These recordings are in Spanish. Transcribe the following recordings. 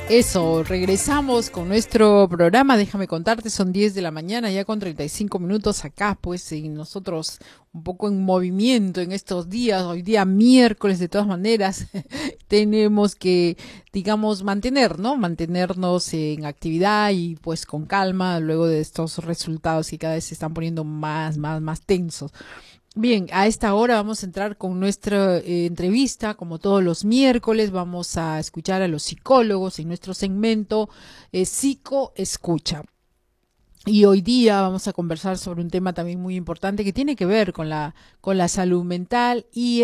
Eso, regresamos con nuestro programa. Déjame contarte, son 10 de la mañana, ya con 35 minutos acá, pues, y nosotros un poco en movimiento en estos días. Hoy día miércoles, de todas maneras, tenemos que, digamos, mantener, ¿no? Mantenernos en actividad y pues con calma luego de estos resultados que cada vez se están poniendo más tensos. Bien, a esta hora vamos a entrar con nuestra entrevista, como todos los miércoles, vamos a escuchar a los psicólogos en nuestro segmento Psico Escucha. Y hoy día vamos a conversar sobre un tema también muy importante que tiene que ver con la salud mental y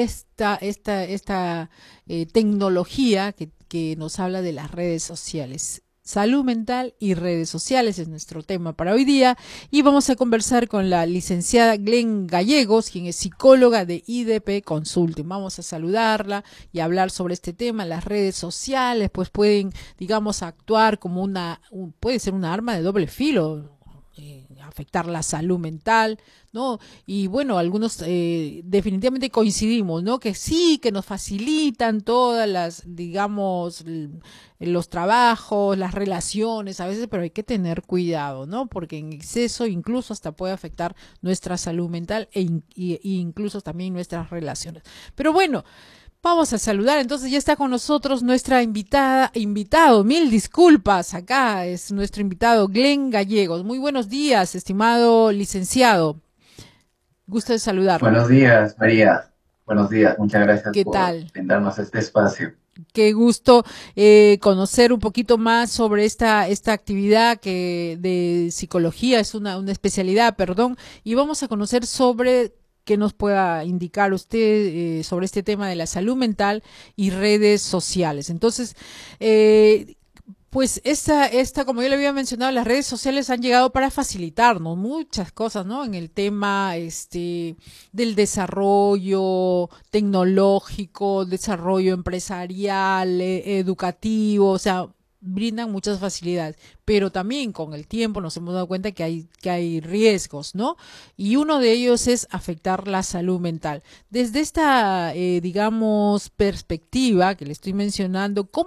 esta tecnología que nos habla de las redes sociales. Salud mental y redes sociales es nuestro tema para hoy día y vamos a conversar con la licenciada Glenn Gallegos, quien es psicóloga de IDP Consulting. Vamos a saludarla y hablar sobre este tema. Las redes sociales pues pueden, digamos, actuar como puede ser una arma de doble filo, afectar la salud mental, ¿no? Y bueno, algunos definitivamente coincidimos, ¿no? Que sí, que nos facilitan todas las, digamos, los trabajos, las relaciones a veces, pero hay que tener cuidado, ¿no? Porque en exceso incluso hasta puede afectar nuestra salud mental e incluso también nuestras relaciones. Pero bueno, vamos a saludar, entonces ya está con nosotros nuestra invitado, mil disculpas, acá es nuestro invitado Glenn Gallegos. Muy buenos días, estimado licenciado. Gusto de saludarlo. Buenos días, María. Buenos días. Muchas gracias ¿Qué por tal? brindarnos este espacio. Qué gusto conocer un poquito más sobre esta actividad que de psicología, es una especialidad, perdón, y vamos a conocer sobre qué nos pueda indicar usted sobre este tema de la salud mental y redes sociales. Entonces, eh, pues como yo le había mencionado, las redes sociales han llegado para facilitarnos muchas cosas, ¿no? En el tema del desarrollo tecnológico, desarrollo empresarial, educativo, o sea, brindan muchas facilidades, pero también con el tiempo nos hemos dado cuenta que hay riesgos, ¿no? Y uno de ellos es afectar la salud mental. Desde esta, digamos, perspectiva que le estoy mencionando, ¿cómo